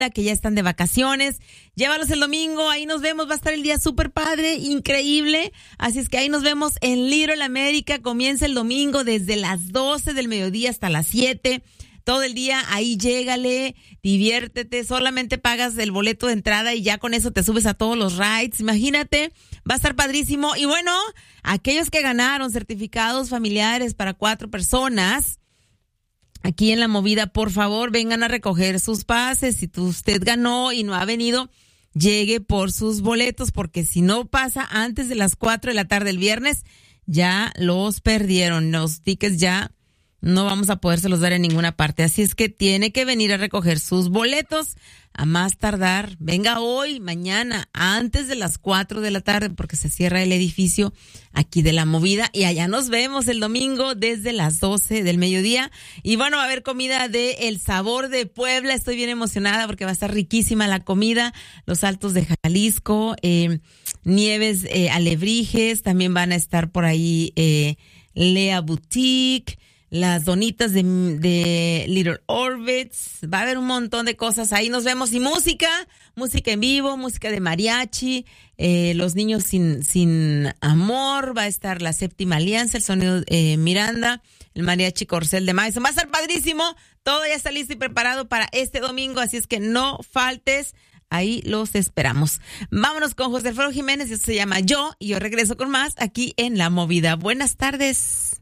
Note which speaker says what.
Speaker 1: que ya están de vacaciones. Llévalos el domingo, ahí nos vemos, va a estar el día súper padre, increíble. Así es que ahí nos vemos en Little America. Comienza el domingo desde las 12 del mediodía hasta las 7. Todo el día ahí llégale, diviértete, solamente pagas el boleto de entrada y ya con eso te subes a todos los rides. Imagínate, va a estar padrísimo. Y bueno, aquellos que ganaron certificados familiares para 4 personas, aquí en La Movida, por favor, vengan a recoger sus pases. Si usted ganó y no ha venido, llegue por sus boletos, porque si no pasa antes de las 4 de la tarde el viernes, ya los perdieron. Los tickets ya no vamos a podérselos dar en ninguna parte. Así es que tiene que venir a recoger sus boletos a más tardar. Venga hoy, mañana, antes de las 4 de la tarde, porque se cierra el edificio aquí de La Movida. Y allá nos vemos el domingo desde las 12 del mediodía. Y bueno, va a haber comida de El Sabor de Puebla. Estoy bien emocionada porque va a estar riquísima la comida. Los Altos de Jalisco, Nieves Alebrijes. También van a estar por ahí Lea Boutique, las donitas de Little Orbits. Va a haber un montón de cosas ahí. Nos vemos. Y música en vivo, música de mariachi, los niños sin amor. Va a estar la Séptima Alianza, el sonido Miranda, el mariachi Corcel de Maíz. Va a estar padrísimo. Todo ya está listo y preparado para este domingo. Así es que no faltes. Ahí los esperamos. Vámonos con José Alfredo Jiménez. Esto se llama Yo. Y yo regreso con más aquí en La Movida. Buenas tardes.